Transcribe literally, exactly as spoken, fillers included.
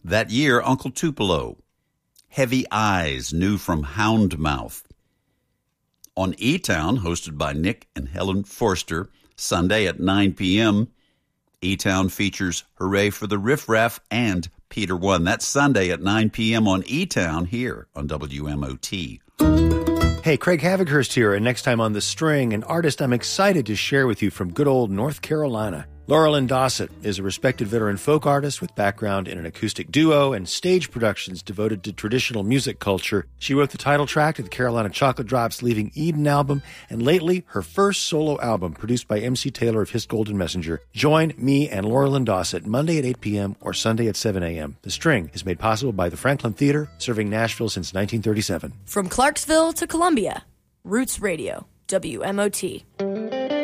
That year, Uncle Tupelo. Heavy Eyes, new from Houndmouth. On E-Town, hosted by Nick and Helen Forster, Sunday at nine p.m., E-Town features Hooray for the Riff Raff and Peter One. That's Sunday at nine p.m. on E-Town here on W M O T. Hey, Craig Havighurst here, and next time on The String, an artist I'm excited to share with you from good old North Carolina. Laurelyn Dossett is a respected veteran folk artist with background in an acoustic duo and stage productions devoted to traditional music culture. She wrote the title track to the Carolina Chocolate Drops' Leaving Eden album, and lately, her first solo album produced by M C Taylor of His Golden Messenger. Join me and Laurelyn Dossett Monday at eight p.m. or Sunday at seven a.m. The String is made possible by the Franklin Theater, serving Nashville since nineteen thirty-seven. From Clarksville to Columbia, Roots Radio, W M O T.